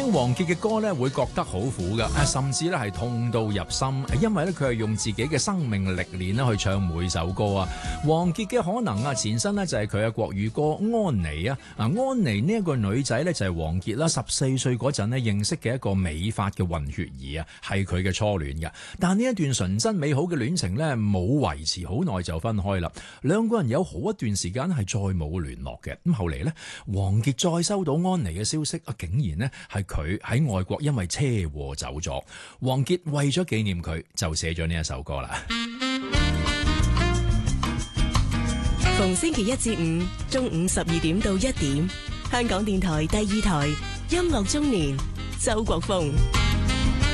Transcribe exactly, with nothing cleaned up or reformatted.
聽王傑嘅歌咧，會覺得好苦噶，甚至咧係痛到入心，因為咧佢係用自己嘅生命歷練咧去唱每首歌啊。王傑嘅可能啊，前身呢就係佢嘅國語歌《安妮》啊。啊，安妮呢一個女仔咧就係王傑啦，十四歲嗰陣咧認識嘅一個美髮嘅混血兒啊，係佢嘅初戀噶。但呢一段純真美好嘅戀情咧，冇維持好耐就分開啦。兩個人有好一段時間係再冇聯絡嘅。咁後嚟咧，王傑再收到安妮嘅消息啊，竟然呢係佢喺外國因為車禍走咗。王傑為咗紀念佢，就寫咗呢一首歌啦。 逢星期一至五中午十二點到一點，香港電台第二台音樂中年，周國峰。